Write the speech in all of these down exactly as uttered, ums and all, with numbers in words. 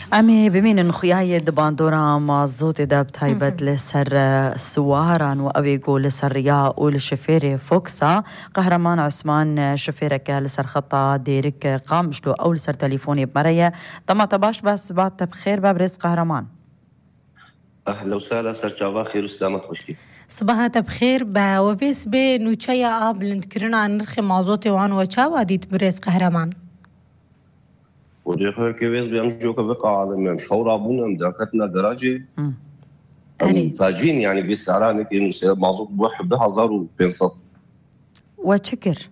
أمي بمين إنه خياية باندورا ما زوت إذا بتايبت لسر سواران وأبيقو لسر رياء ولشفيري فوكسا قهرمان عثمان شفيرك لسر خطة ديرك قامشلو أو لسر تليفوني بمرية طمع طباش بس بعد بخير بابرز قهرمان. أهلا وسهلا سر جابا خير وسلامة خوشكي. صباحات بخير با وبيس بي نوچايا آب لنتكرنا عن نرخ مازوتي وان وچا واديت برز قهرمان. ودي خير كيفيز بيام جوكا بقى عالم مشهور أبونا مداكتنا دراجي فاجين يعني بالسعران إنه مازوت بواحد ده هزار وبينصت وشكر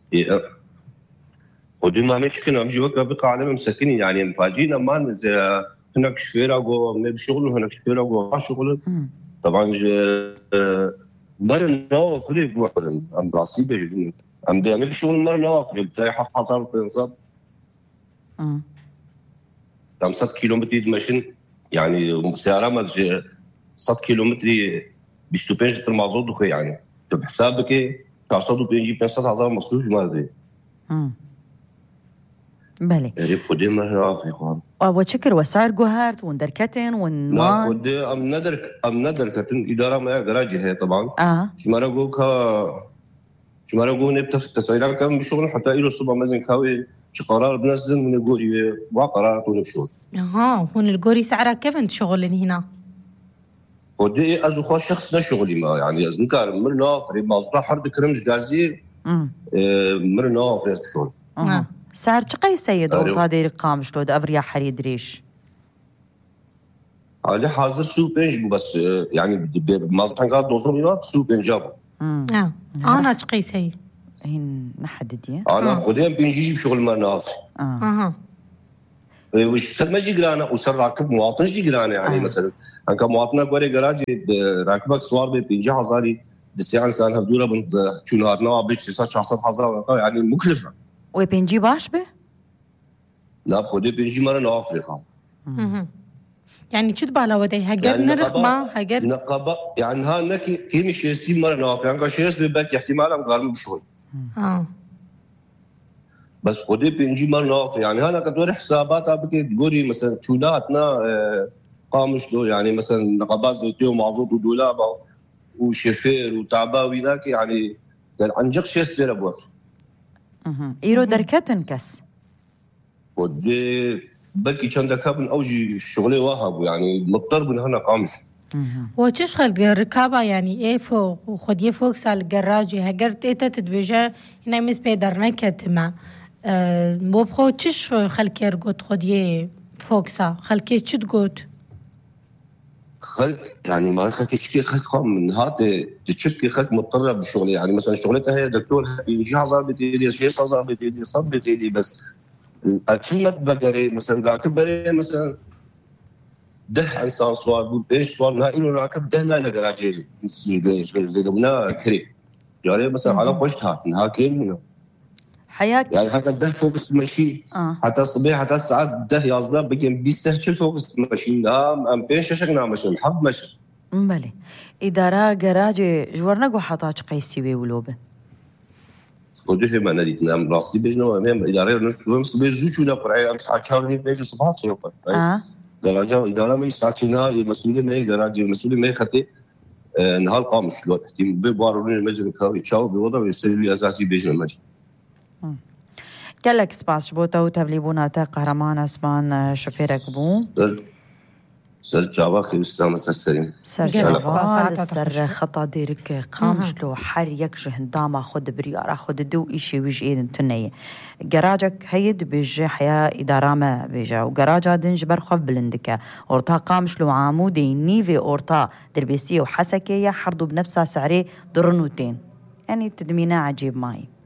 ودي ما مشكلة جوكا بقى عالم مسكنين يعني مفاجين أمان زي هناك شفيرة جو ما بشغل هناك شفيرة جو شغل طبعا مرة نواف لي بوحدن أم راسي بيجي أم بيعمل شغل مرة نواف لي بتاعي حف حصار بينصت خمسة كيلومتر ماشين يعني سيارة ما تجي ستة كيلومتر بيستوبينج المازوت وخي يعني بحسابك كاسودو بيجي خمسة هزار مصروف ما أدري. امم بله. ريب خدي مرة في خوان. وشكر وسعر جوهرت وندركتن ون. لا خدي أم ندرك أم ندركتن إدارة ما جراجي هي طبعا. آه. شو مرة جو كا شو مرة جو نبتة في التسعيرات كم بشغل حتى إلى الصبح مثلا كاوي شو قرار بنزل من الجوري وقرارات ونبشون. أها هون الجوري سعره كيف أنت شغلين هنا؟ خدي أزو خاص شخص نشغلي ما يعني أز نكار مرنا فري مازرا حرد كرمش غازي. امم. مرنا فري شغل. آه. سعر شقي سيد أورطا دير قام شلود أبريا حريد ريش. على حاضر سو بينج بس يعني مازرا قاعد دوزون يواب سو بينجاب. آه أنا شقي سيد. هين نحدد يه. أنا خديهم بينجي بشغل مرنا. آه. أها. وش سر ما جيرانه وسر راكب مواطن جيرانه يعني آه. مثلا أنك مواطنة قري جراجي راكبك سوار بينجي هزاري دسي إنسان هبدوله بند شو هاتنا بيش سات عشرة هزار يعني مكلفة. وبينجي باش به؟ لا بخدي بينجي مرة أفريقيا. اها. يعني شو تبغى ودي هجر يعني نرخ ما هجر. نقابة يعني ها نكى كيمي شيستي مرة أفريقيا يعني شيست بيبك احتمال أم قارن بشوي. آه. بس خدي بينجي مرة أفريقيا يعني هنا كتور حسابات أبكي تقولي مثلا شوناتنا قامش دو يعني مثلا نقابات زيتي ومعروض ودولابة وشفير وتعباوي ناكي يعني عنجق شيست بير أبوه. اها. إيرو دركتن كس. ودي بلكي كان دكابن أوجي شغلي واهب يعني مضطر من هنا قامش. وتشغل الركابة يعني إيه فوق وخد يفوق سال الجراج هجرت إيه تتبجى هنا مس بيدرنا كتما أه وبخو تش خلك يرقد خد يه فوق سا خلك يشد تقول خلك يعني ما خلك تشكي خلك خام من هات تشكي خلك مضطرة بالشغل يعني مثلا شغلتها هي دكتور يجي هزار بتيجي شيء هزار بتيجي صب بتيجي بس أكيد بقري مثلا راكب بري مثلا ده إنسان صار بقول إيش صار نائل راكب ده نائل جراجي نسيج زي دبنا كري جاري مثلا على قشتها نهاكين منه حياك يعني حتى ده فوق المشي آه. حتى الصبيح حتى الساعات ده يازدا بقي بيسهل فوق المشي لا أم بين ششقنا مشي محب مشي مبلي إدارة جراجي جورنا جو حطاج قيسي بولوبه وده ما نديت نام راسي بيجنا وامام إدارة نشوف صبي زوجنا قرأي أم ساعة شهرين بيجي صباح سيوقف آه. درجة إدارة ما يساعدنا المسؤولين ما يجراجي المسؤولين ما يخطي نهار قامش لو تحتيم ببارون المجلس كاوي تشاو بوضع ويسوي أساسي بيجنا المجلس. قال لك سباس شبوتا وتبليبونا تا قهرمان عثمان شفيرك بو سر جابا خير استام سرسرين سر جابا سر خطا ديرك قامش لو حر يكش هنداما خد بريارة خد دو إشي ويج إيدن تنية جراجك هيد بيجي حياة إدارة ما بيجا وجراجا دنج برخف بلندكا أورتا قامش لو عامودي نيفي أورتا دربيسية وحسكية حرضو بنفسها سعري درنوتين يعني تدمينا عجيب ماي